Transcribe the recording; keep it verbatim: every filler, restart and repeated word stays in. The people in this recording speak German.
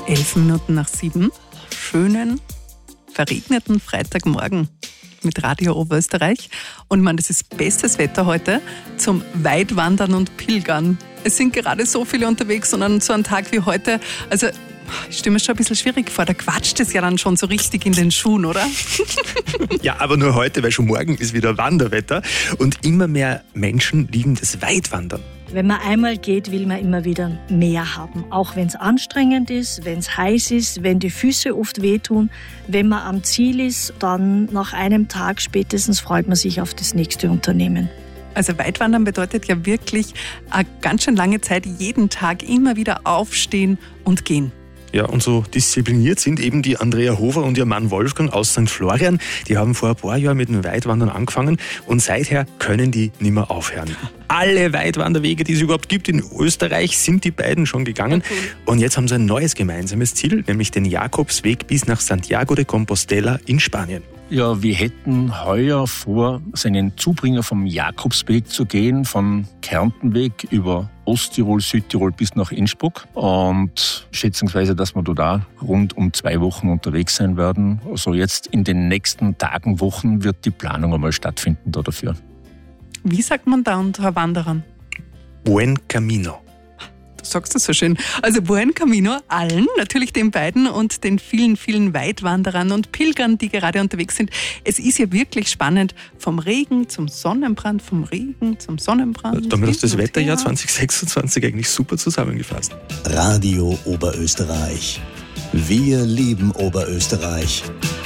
Elf Minuten nach sieben. Schönen, verregneten Freitagmorgen mit Radio Oberösterreich. Und man, das ist bestes Wetter heute zum Weitwandern und Pilgern. Es sind gerade so viele unterwegs und an so einem Tag wie heute, also ich stelle mir schon ein bisschen schwierig vor, da quatscht es ja dann schon so richtig in den Schuhen, oder? Ja, aber nur heute, weil schon morgen ist wieder Wanderwetter und immer mehr Menschen lieben das Weitwandern. Wenn man einmal geht, will man immer wieder mehr haben. Auch wenn es anstrengend ist, wenn es heiß ist, wenn die Füße oft wehtun. Wenn man am Ziel ist, dann nach einem Tag spätestens freut man sich auf das nächste Unternehmen. Also Weitwandern bedeutet ja wirklich eine ganz schön lange Zeit, jeden Tag immer wieder aufstehen und gehen. Ja, und so diszipliniert sind eben die Andrea Hofer und ihr Mann Wolfgang aus Sankt Florian. Die haben vor ein paar Jahren mit dem Weitwandern angefangen und seither können die nicht mehr aufhören. Alle Weitwanderwege, die es überhaupt gibt in Österreich, sind die beiden schon gegangen. Okay. Und jetzt haben sie ein neues gemeinsames Ziel, nämlich den Jakobsweg bis nach Santiago de Compostela in Spanien. Ja, wir hätten heuer vor, seinen Zubringer vom Jakobsweg zu gehen, von Kärntenweg über Osttirol, Südtirol bis nach Innsbruck. Und schätzungsweise, dass wir da rund um zwei Wochen unterwegs sein werden. Also jetzt in den nächsten Tagen, Wochen wird die Planung einmal stattfinden da dafür. Wie sagt man da unter Wanderern? Buen Camino. Du sagst das so schön. Also Buen Camino allen, natürlich den beiden und den vielen, vielen Weitwanderern und Pilgern, die gerade unterwegs sind. Es ist ja wirklich spannend, vom Regen zum Sonnenbrand, vom Regen zum Sonnenbrand. Damit hast du das Wetterjahr zwanzig sechsundzwanzig eigentlich super zusammengefasst. Radio Oberösterreich. Wir lieben Oberösterreich.